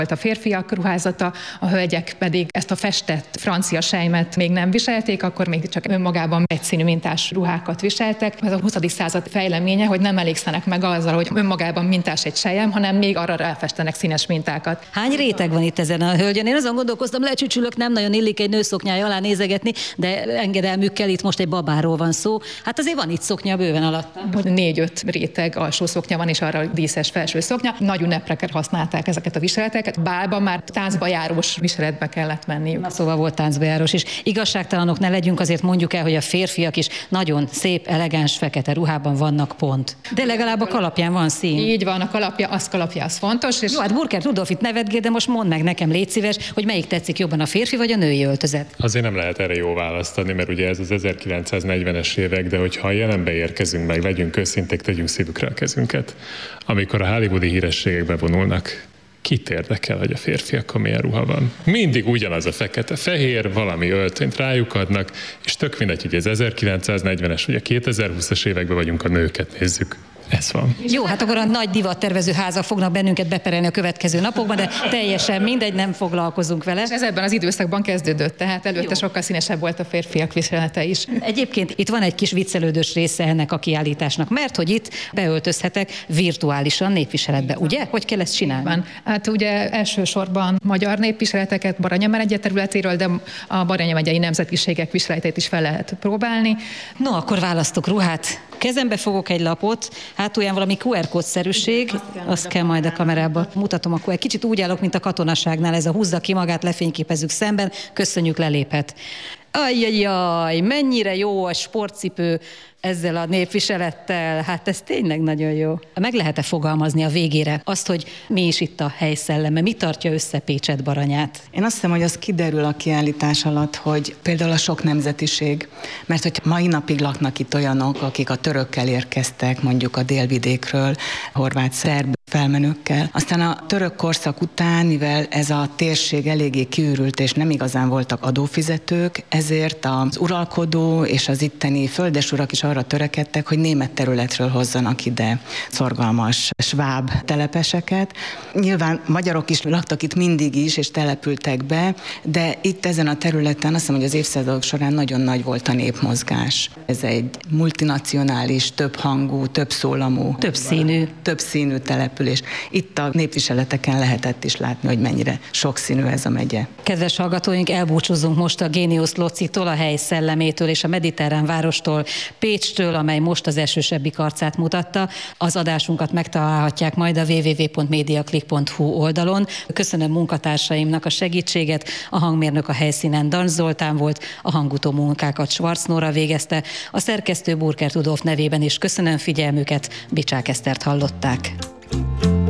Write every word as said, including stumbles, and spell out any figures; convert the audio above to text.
volt a férfiak ruházata, a hölgyek pedig ezt a festett francia selymet még nem viselték, akkor még csak önmagában egyszínű mintás ruhákat viseltek. Ez a huszadik század fejleménye, hogy nem elégszenek meg azzal, hogy önmagában mintás egy selyem, hanem még arra ráfestenek színes mintákat. Hány réteg van itt ezen a hölgyön? Én azon gondolkoztam, lecsücsülök, nem nagyon illik egy nőszoknyája alá nézegetni, de engedelmükkel itt most egy babáról van szó. Hát azért van itt szoknya bőven alatta. Négy-öt réteg alsó szoknya van, és arra díszes felső szoknya. Nagy ünnepre használták ezeket a viseleteket. Bálban már táncba járós viseletbe kellett menni. Na szóval volt táncba járós is. Igazságtalanok ne legyünk, azért mondjuk el, hogy a férfiak is nagyon szép, elegáns, fekete ruhában vannak pont. De legalább a kalapján van szín. Így van, a kalapja, az kalapja, az fontos. És... Jó, hát Burkert Rudolf itt nevetgél, de most mondd meg nekem, légy szíves, hogy melyik tetszik jobban, a férfi vagy a női öltözet? Azért nem lehet erre jó választ adni, mert ugye ez az ezerkilencszáznegyvenes évek, de hogyha a jelenbe érkezünk meg, legyünk őszinték, tegyünk szívükre a kezünket. Amikor a hollywoodi hírességek bevonulnak, kit érdekel, hogy a férfiakon milyen ruha van? Mindig ugyanaz a fekete-fehér, valami öltönyt rájuk adnak, és tök mindegy, hogy az ezerkilencszáznegyvenes vagy a kétezer-húszas években vagyunk, a nőket nézzük. Ez van. Jó, hát akkor a nagy divattervező házak fognak bennünket beperelni a következő napokban, de teljesen mindegy, nem foglalkozunk vele. És ez ebben az időszakban kezdődött, tehát előtte Jó. sokkal színesebb volt a férfiak viselete is. Egyébként itt van egy kis viccelődős része ennek a kiállításnak, mert hogy itt beöltözhetek virtuálisan népviseletbe, ugye? Hogy kell ezt csinálni? Van. Hát ugye elsősorban magyar népviseleteket Baranya megye területéről, de a Baranya megyei nemzetiségek viseletét is fel lehet próbálni. No, akkor választok ruhát. Kezembe fogok egy lapot, hát olyan valami kú er kódszerűség, azt kell majd a kamerába mutatom, akkor egy kicsit úgy állok, mint a katonaságnál, ez a húzza ki magát, lefényképezzük szemben, köszönjük, leléphet. Ajjajjaj, mennyire jó a sportcipő ezzel a népviselettel, hát ez tényleg nagyon jó. Meg lehet-e fogalmazni a végére azt, hogy mi is itt a helyszelleme, mi tartja össze Pécset, Baranyát? Én azt hiszem, hogy az kiderül a kiállítás alatt, hogy például a sok nemzetiség, mert hogy mai napig laknak itt olyanok, akik a törökkel érkeztek, mondjuk a délvidékről, horvát, szerb felmenőkkel. Aztán a török korszak után, mivel ez a térség eléggé kiürült, és nem igazán voltak adófizetők, ezért az uralkodó és az itteni földesurak is arra törekedtek, hogy német területről hozzanak ide szorgalmas sváb telepeseket. Nyilván magyarok is laktak itt mindig is, és települtek be, de itt ezen a területen azt hiszem, hogy az évszázadok során nagyon nagy volt a népmozgás. Ez egy multinacionális, többhangú, többszólamú, többszínű, többszínű település. Itt a népviseleteken lehetett is látni, hogy mennyire sokszínű ez a megye. Kedves hallgatóink, elbúcsúzunk most a Géniusz Locitól, a hely szellemétől és a mediterrán várostól, Pécstől, amely most az esősebbik arcát mutatta. Az adásunkat megtalálhatják majd a double-u double-u double-u pont mediaclick pont hu oldalon. Köszönöm munkatársaimnak a segítséget, a hangmérnök a helyszínen Dancs Zoltán volt, a hangutó munkákat Schwarz Nóra végezte, a szerkesztő Burkert Rudolf nevében is köszönöm figyelmüket, Bicsák Esztert hallották.